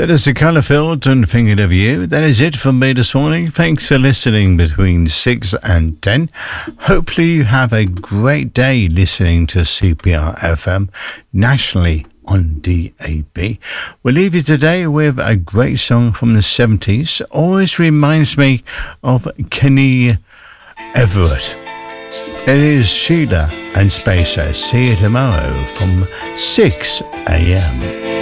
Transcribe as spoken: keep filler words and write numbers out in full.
That is the colour filled and thinking of you. That is it from me this morning. Thanks for listening between six and ten. Hopefully you have a great day listening to C P R F M nationally on D A B. We'll leave you today with a great song from the seventies. Always reminds me of Kenny Everett. It is Sheila and Spacer. See you tomorrow from six a.m.